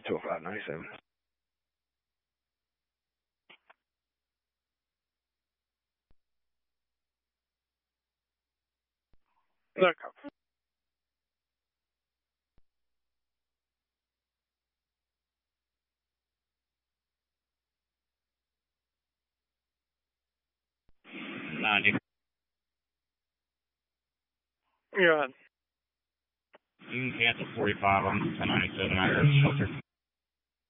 205-97. Look. Go ahead. You can cancel 45 on 1097 out of the shelter.